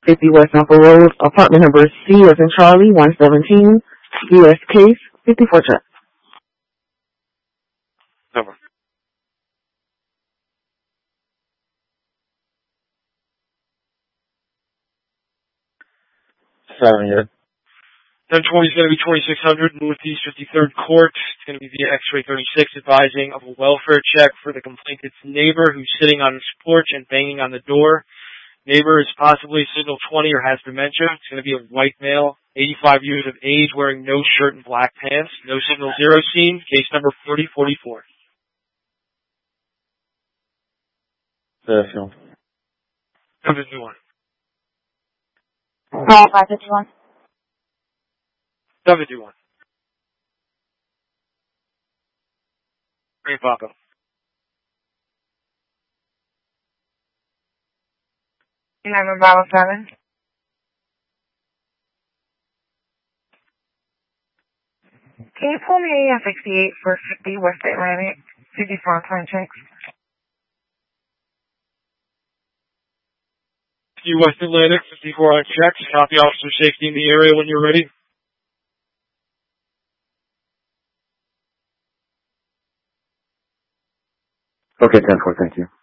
50 West Upper Road, apartment number C as in Charlie, 117, U.S. case, 54 check. Number. Seven, yeah. 1020 is going to be 2600 Northeast 53rd Court. It's going to be via X-ray 36 advising of a welfare check for the complainant's neighbor who's sitting on his porch and banging on the door. Neighbor is possibly signal 20 or has dementia. It's going to be a white male, 85 years of age, wearing no shirt and black pants. No signal 0 seen. Case number 3044. 551. 751. 551. 751. Green Papa. Bravo 7. Can you pull me a 68 for 50 West Atlantic, 54 on time checks? West Atlantic, 54 on checks. Copy officer safety in the area when you're ready. Okay, 10-4, thank you.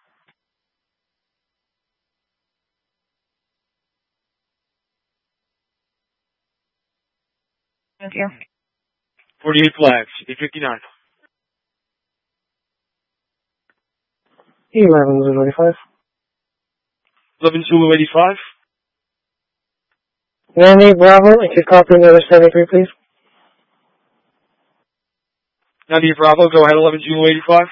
Thank you. 48 flags, 859. 11-85. 11 Zulu 85. 98 Bravo, if you copy another 73, please. 98 Bravo, go ahead, 11 Zulu 85.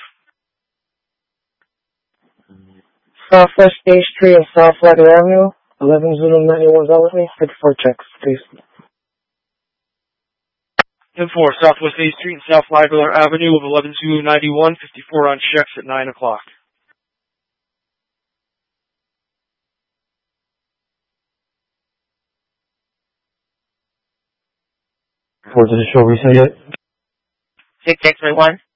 Southwest State Street and South Flagler Avenue, 11 Zulu 91 with me, 54 checks, please. 10-4, Southwest 8th Street and South Flagler Avenue of 11 Zulu 91, 54 on checks at 9 o'clock. Does it show recent yet? 6X-ray 1.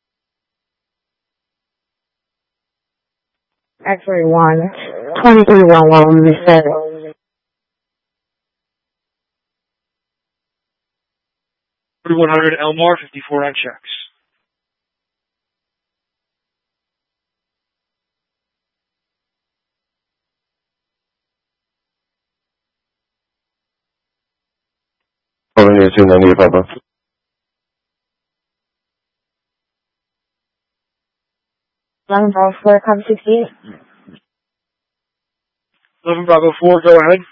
X-ray 1. 2311, we said. 3100 Elmore, 54 on checks. Calling you 298 Papa. 11 Bravo 4, copy 68. 11 Bravo 4, go ahead.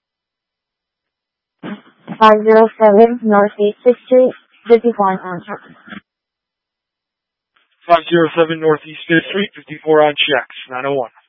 507 Northeast 6th Street, 54 on check. 507 Northeast 5th Street, 54 on checks, 901.